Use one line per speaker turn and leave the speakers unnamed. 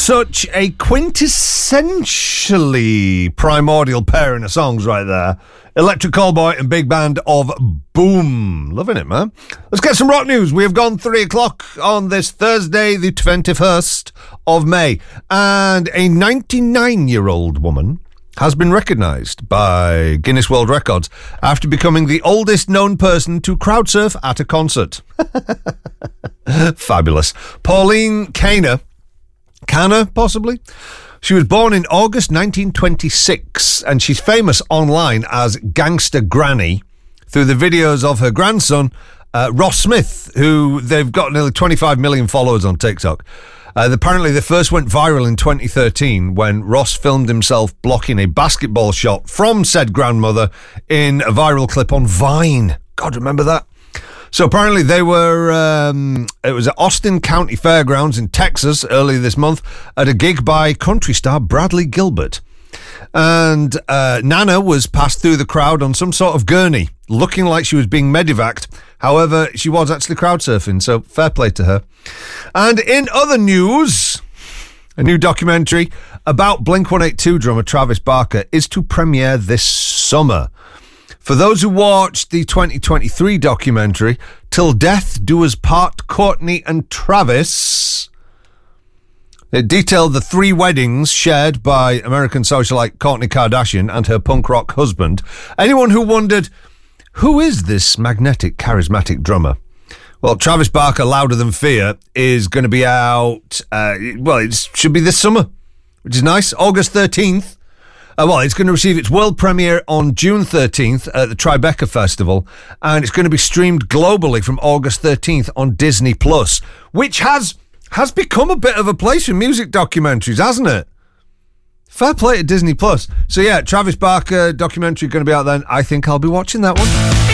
such a quintessentially primordial pairing of songs right there. Electric Callboy and big band of Boom. Loving it, man. Let's get some rock news. We have gone 3 o'clock on this Thursday, the 21st of May. And a 99-year-old woman has been recognised by Guinness World Records after becoming the oldest known person to crowd surf at a concert. Fabulous. Pauline Canner, possibly? She was born in August 1926, and she's famous online as Gangster Granny through the videos of her grandson, Ross Smith, who they've got nearly 25 million followers on TikTok. Apparently, they first went viral in 2013 when Ross filmed himself blocking a basketball shot from said grandmother in a viral clip on Vine. God, remember that? So apparently they were, it was at Austin County Fairgrounds in Texas earlier this month at a gig by country star Bradley Gilbert. And Nana was passed through the crowd on some sort of gurney, looking like she was being medevaced. However, she was actually crowd surfing, so fair play to her. And in other news, a new documentary about Blink-182 drummer Travis Barker is to premiere this summer. For those who watched the 2023 documentary, Till Death Do Us Part, Courtney and Travis, it detailed the 3 weddings shared by American socialite Kourtney Kardashian and her punk rock husband. Anyone who wondered, who is this magnetic, charismatic drummer? Well, Travis Barker, Louder Than Fear, is going to be out, it should be this summer, which is nice, August 13th. It's going to receive its world premiere on June 13th at the Tribeca Festival, and it's going to be streamed globally from August 13th on Disney+, which has become a bit of a place for music documentaries, hasn't it? Fair play to Disney+. So yeah, Travis Barker documentary going to be out then. I think I'll be watching that one.